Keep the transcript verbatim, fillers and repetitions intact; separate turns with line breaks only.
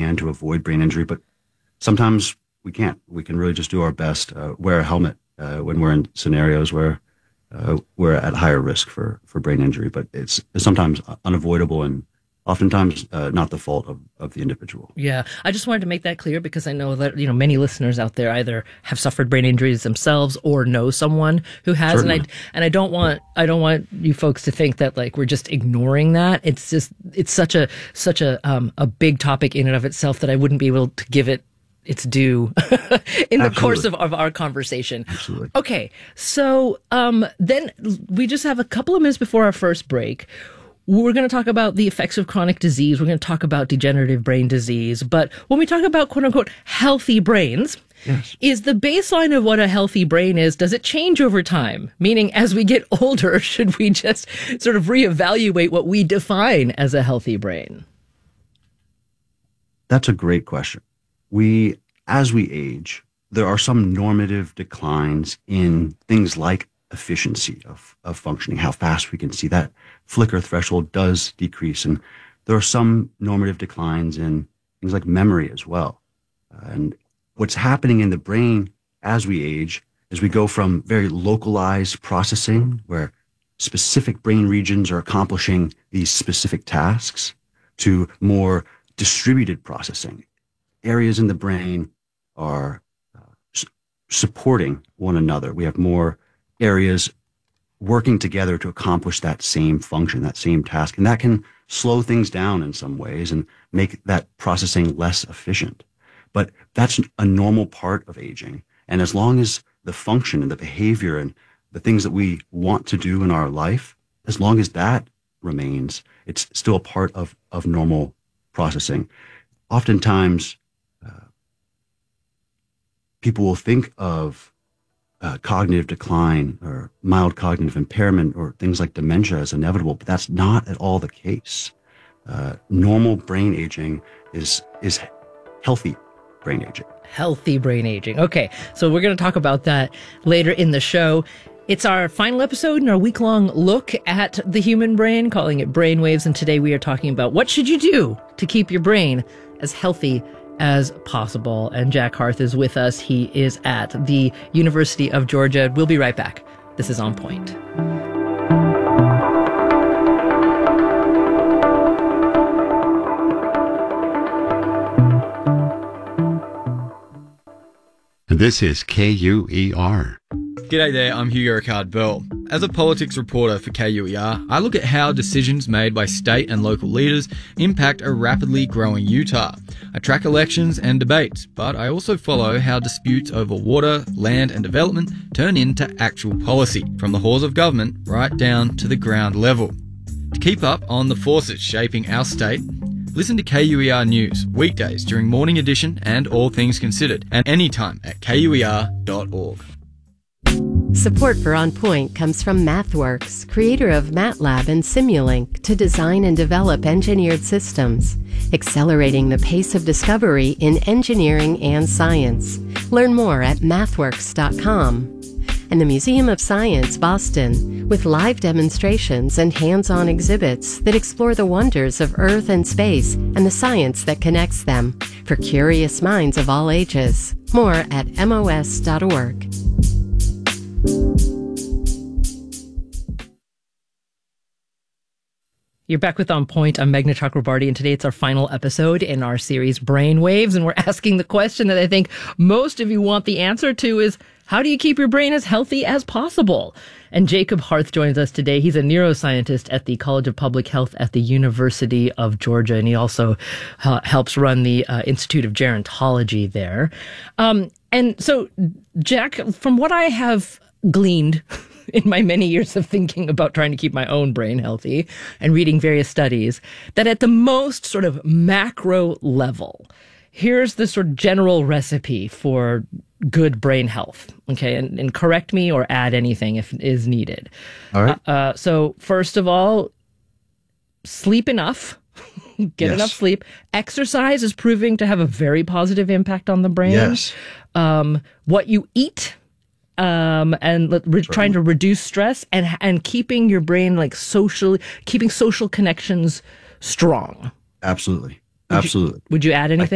can to avoid brain injury, but sometimes we can't. We can really just do our best, uh, wear a helmet uh, when we're in scenarios where uh, we're at higher risk for, for brain injury, but it's, it's sometimes unavoidable and oftentimes uh, not the fault of, of the individual.
Yeah, I just wanted to make that clear because I know that, you know, many listeners out there either have suffered brain injuries themselves or know someone who has. Certainly. And I and I don't want I don't want you folks to think that like we're just ignoring that. It's just it's such a such a um, a big topic in and of itself that I wouldn't be able to give it its due in the Absolutely. course of, of our conversation.
Absolutely.
Okay, so um, then we just have a couple of minutes before our first break. We're going to talk about the effects of chronic disease. We're going to talk about degenerative brain disease. But when we talk about quote unquote healthy brains, yes. is the baseline of what a healthy brain is, does it change over time? Meaning as we get older, should we just sort of reevaluate what we define as a healthy brain?
That's a great question. We, as we age, there are some normative declines in things like efficiency of, of functioning, how fast we can see that flicker threshold does decrease. And there are some normative declines in things like memory as well. Uh, and what's happening in the brain as we age is we go from very localized processing where specific brain regions are accomplishing these specific tasks to more distributed processing. Areas in the brain are uh, s- supporting one another. We have more areas working together to accomplish that same function, that same task. And that can slow things down in some ways and make that processing less efficient. But that's a normal part of aging. And as long as the function and the behavior and the things that we want to do in our life, as long as that remains, it's still a part of, of normal processing. Oftentimes, uh, people will think of Uh, cognitive decline or mild cognitive impairment or things like dementia as inevitable, but that's not at all the case. Uh, normal brain aging is is healthy brain aging.
Healthy brain aging. Okay, so we're going to talk about that later in the show. It's our final episode in our week-long look at the human brain, calling it Brainwaves, and today we are talking about what should you do to keep your brain as healthy as possible. And Jack Harth is with us. He is at the University of Georgia. We'll be right back. This is On Point.
This is K U E R.
G'day there, I'm Hugo Ricard-Bell. As a politics reporter for K U E R, I look at how decisions made by state and local leaders impact a rapidly growing Utah. I track elections and debates, but I also follow how disputes over water, land and development turn into actual policy, from the halls of government right down to the ground level. To keep up on the forces shaping our state, listen to K U E R News weekdays during Morning Edition and All Things Considered, and anytime at K U E R dot org.
Support for On Point comes from MathWorks, creator of MATLAB and Simulink, to design and develop engineered systems, accelerating the pace of discovery in engineering and science. Learn more at mathworks dot com. And the Museum of Science, Boston, with live demonstrations and hands-on exhibits that explore the wonders of Earth and space and the science that connects them, for curious minds of all ages. More at M O S dot org.
You're back with On Point. I'm Meghna Chakrabarty, and today it's our final episode in our series Brainwaves, and we're asking the question that I think most of you want the answer to is, how do you keep your brain as healthy as possible? And Jacob Harth joins us today. He's a neuroscientist at the College of Public Health at the University of Georgia, and he also uh, helps run the uh, Institute of Gerontology there. Um, and so, Jack, from what I have gleaned in my many years of thinking about trying to keep my own brain healthy and reading various studies, that at the most sort of macro level, here's the sort of general recipe for good brain health. Okay, and, and correct me or add anything if is needed.
All right.
Uh, uh, so first of all, sleep enough. Get
Yes.
enough sleep. Exercise is proving to have a very positive impact on the brain.
Yes.
Um, what you eat. Um, and let, re- trying to reduce stress and and keeping your brain like social, keeping social connections strong.
Absolutely.
Would
Absolutely.
You, would you add anything?